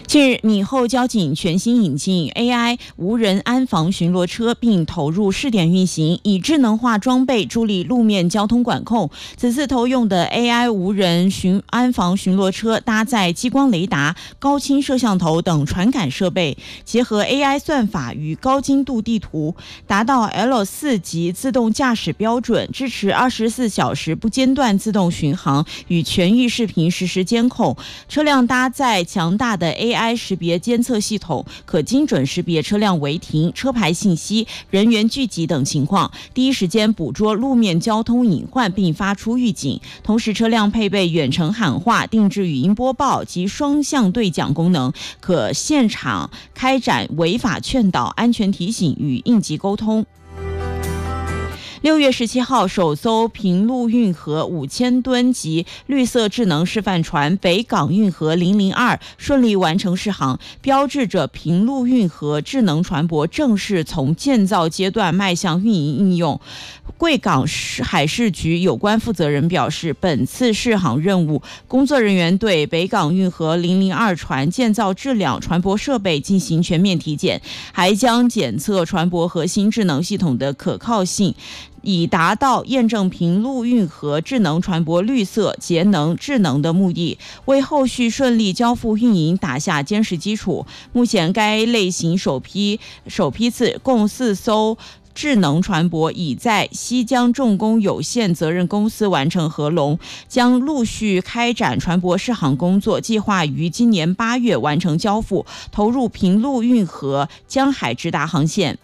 近日，闽后交警全新引进 AI 无人安防巡逻车，并投入试点运行，以智能化装备助力路面交通管控。此次投用的 AI 无人安防巡逻车搭载激光雷达、高清摄像头等传感设备，结合 AI 算法与高精度地图，达到 L4 级自动驾驶标准，支持24小时不间断自动巡航与全域视频实时监控。车辆搭载强大的 AI 识别监测系统，可精准识别车辆违停、车牌信息、人员聚集等情况，第一时间捕捉路面交通隐患并发出预警。同时，车辆配备远程喊话、定制语音播报及双向对讲功能，可现场开展违法劝导、安全提醒与应急沟通。6月17号，首艘平陆运河5000吨级绿色智能示范船北港运河002顺利完成试航，标志着平陆运河智能船舶正式从建造阶段迈向运营应用。贵港海事局有关负责人表示，本次试航任务，工作人员对北港运河002船建造质量、船舶设备进行全面体检，还将检测船舶核心智能系统的可靠性，以达到验证平陆运河智能船舶绿色、节能、智能的目的，为后续顺利交付运营打下坚实基础。目前该类型首批次共4艘智能船舶已在西江重工有限责任公司完成合龙，将陆续开展船舶试航工作，计划于今年8月完成交付，投入平陆运河江海直达航线。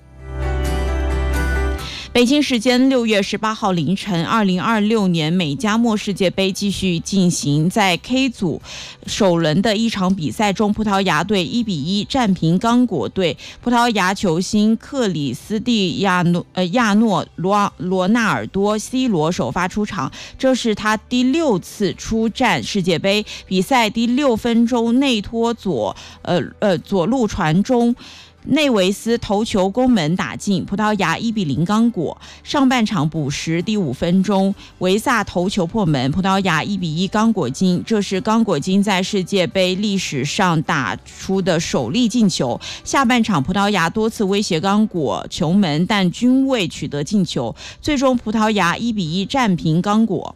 北京时间6月18号凌晨，2026年美加墨世界杯继续进行，在 K 组首轮的一场比赛中，葡萄牙队1-1战平刚果队。葡萄牙球星克里斯蒂亚诺罗纳尔多 C 罗首发出场，这是他第6次出战世界杯。比赛第6分钟内托左路传中，内维斯头球攻门打进，葡萄牙1-0刚果。上半场补时第5分钟，维萨头球破门，葡萄牙1-1刚果金。这是刚果金在世界杯历史上打出的首粒进球。下半场葡萄牙多次威胁刚果球门，但均未取得进球，最终葡萄牙1-1战平刚果。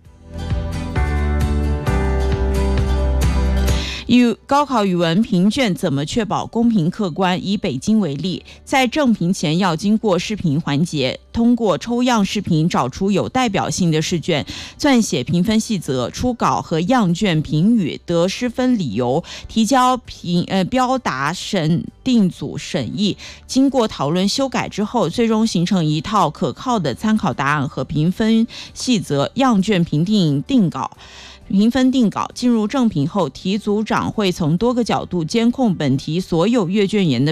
高考语文评卷怎么确保公平客观？以北京为例，在正评前要经过视频环节，通过抽样视频找出有代表性的试卷，撰写评分细则，初稿和样卷评语，得失分理由，提交标答审定组审议，经过讨论修改之后，最终形成一套可靠的参考答案和评分细则。样卷评分定稿进入正评后，题组长会从多个角度监控本题所有阅卷员的